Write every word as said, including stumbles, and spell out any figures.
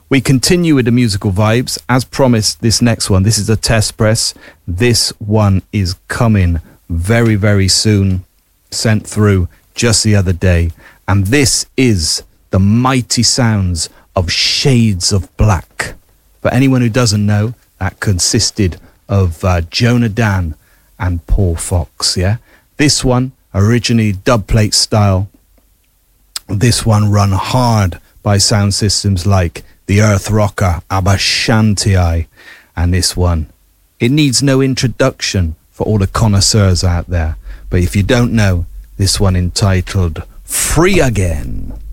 We continue with the musical vibes. As promised, this next one, this is a test press. This one is coming very, very soon. Sent through just the other day. And this is the mighty sounds of Shades of Black. For anyone who doesn't know, that consisted of uh, Jonah Dan and Paul Fox, yeah? This one, originally dubplate style. This one run hard by sound systems like the Earth Rocker, Abba Shanti. And this one, it needs no introduction for all the connoisseurs out there. But if you don't know, this one entitled Free Again.